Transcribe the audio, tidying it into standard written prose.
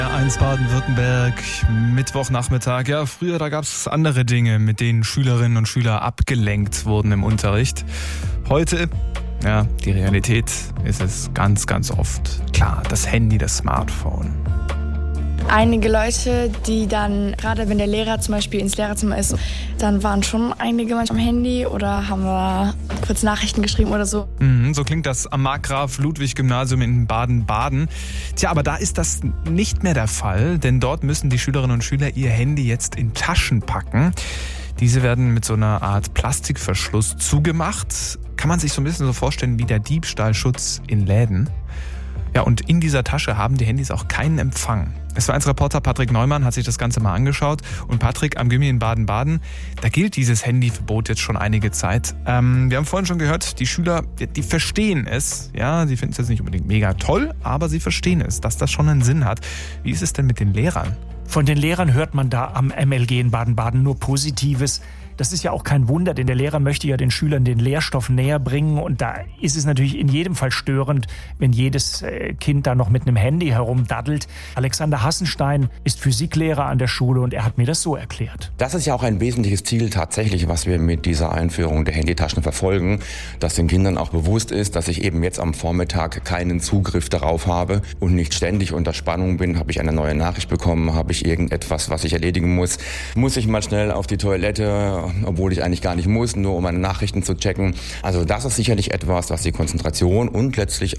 1 Baden-Württemberg, Mittwochnachmittag. Ja, früher, da gab es andere Dinge, mit denen Schülerinnen und Schüler abgelenkt wurden im Unterricht. Heute, ja, die Realität ist es ganz, ganz oft. Klar, das Handy, das Smartphone. Einige Leute, die dann, gerade wenn der Lehrer zum Beispiel ins Lehrerzimmer ist, dann waren schon einige manchmal am Handy oder haben da kurz Nachrichten geschrieben oder so. So klingt das am Markgraf-Ludwig-Gymnasium in Baden-Baden. Tja, aber da ist das nicht mehr der Fall, denn dort müssen die Schülerinnen und Schüler ihr Handy jetzt in Taschen packen. Diese werden mit so einer Art Plastikverschluss zugemacht. Kann man sich so ein bisschen so vorstellen wie der Diebstahlschutz in Läden. Ja, und in dieser Tasche haben die Handys auch keinen Empfang. SWR1-Reporter Patrick Neumann hat sich das Ganze mal angeschaut. Und Patrick, am Gymnasium in Baden-Baden, da gilt dieses Handyverbot jetzt schon einige Zeit. Wir haben vorhin schon gehört, die Schüler, die verstehen es. Ja, sie finden es jetzt nicht unbedingt mega toll, aber sie verstehen es, dass das schon einen Sinn hat. Wie ist es denn mit den Lehrern? Von den Lehrern hört man da am MLG in Baden-Baden nur Positives. Das ist ja auch kein Wunder, denn der Lehrer möchte ja den Schülern den Lehrstoff näher bringen. Und da ist es natürlich in jedem Fall störend, wenn jedes Kind da noch mit einem Handy herumdaddelt. Alexander Hassenstein ist Physiklehrer an der Schule und er hat mir das so erklärt. Das ist ja auch ein wesentliches Ziel tatsächlich, was wir mit dieser Einführung der Handytaschen verfolgen, dass den Kindern auch bewusst ist, dass ich eben jetzt am Vormittag keinen Zugriff darauf habe und nicht ständig unter Spannung bin. Habe ich eine neue Nachricht bekommen? Habe ich irgendetwas, was ich erledigen muss? Muss ich mal schnell auf die Toilette, obwohl ich eigentlich gar nicht muss, nur um meine Nachrichten zu checken. Also das ist sicherlich etwas, was die Konzentration und letztlich